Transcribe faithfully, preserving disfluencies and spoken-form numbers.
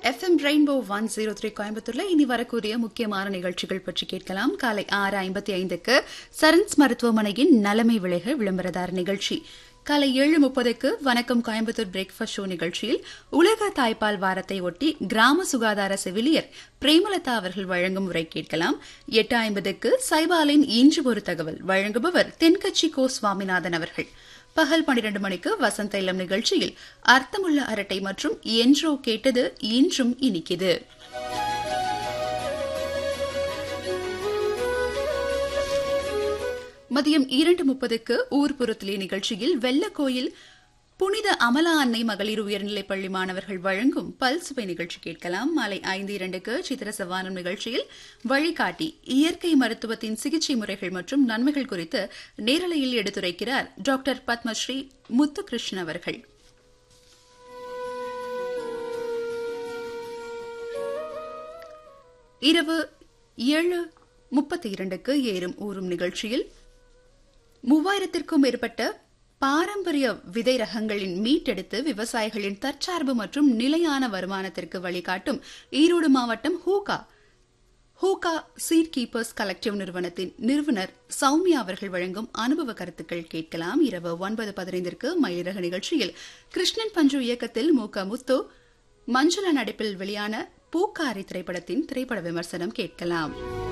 FM rainbow one zero three கோயம்புத்தூர்ல இனி வரக்கூடிய முக்கியமான நிகழ்ச்சிகள் பற்றி கேட்கலாம். காலை ஆறு ஐம்பத்தி ஐந்துக்கு சரண்ஸ் மருத்துவமனையின் நலமை விளைக விளம்பரதார நிகழ்ச்சி. காலை ஏழு முப்பதுக்கு வணக்கம் கோயம்புத்தூர் பிரேக்ஃபாஸ்ட் ஷோ நிகழ்ச்சியில் உலக தாய்ப்பால் வாரத்தை ஒட்டி கிராம சுகாதார செவிலியர் பிரேமலதா அவர்கள் வழங்கும் உரை கேட்கலாம். எட்டு ஐம்பதுக்கு சைபாலின் இன்று ஒரு தகவல் வழங்குபவர் தென்கட்சி கோ சுவாமிநாதன் அவர்கள். பகல் பன்னிரண்டு மணிக்கு வசந்த இளம் நிகழ்ச்சியில் அர்த்தமுள்ள அரட்டை மற்றும் என்றோ கேட்டது இன்றும் இனிக்குது. மதியம் இரண்டு முப்பதுக்கு ஊர்புறத்திலே நிகழ்ச்சியில் வெள்ளக்கோயில் புனித அமலா அன்னை மகளிர் உயர்நிலைப் பள்ளி மாணவர்கள் வழங்கும் பல்சுவை நிகழ்ச்சி கேட்கலாம். மாலை ஐந்து இரண்டுக்கு சித்திர சவானம் நிகழ்ச்சியில் வழிகாட்டி இயற்கை மருத்துவத்தின் சிகிச்சை முறைகள் மற்றும் நன்மைகள் குறித்து நேரலையில் எடுத்துரைக்கிறார் டாக்டர் பத்மஸ்ரீ முத்துகிருஷ்ணன் அவர்கள். இரவு ஏழு முப்பத்தி இரண்டுக்கு ஏறும் ஊறும் நிகழ்ச்சியில் மூவாயிரத்திற்கும் மேற்பட்ட பாரம்பரிய விதை ரகங்களின் மீட்டெடுத்து விவசாயிகளின் தற்சார்பு மற்றும் நிலையான வருமானத்திற்கு வழிகாட்டும் ஈரோடு மாவட்டம் ஹூகா ஹூகா சீட் கீப்பர்ஸ் கலெக்டிவ் நிறுவனத்தின் நிறுவனர் சௌமியா அவர்கள் வழங்கும் அனுபவ கருத்துக்கள் கேட்கலாம். இரவு ஒன்பது பதினைந்திற்கு மயிலக நிகழ்ச்சியில் கிருஷ்ணன் பஞ்சு இயக்கத்தில் மு க முத்து மஞ்சுளா நடிப்பில் வெளியான பூக்காரி திரைப்படத்தின் திரைப்பட விமர்சனம் கேட்கலாம்.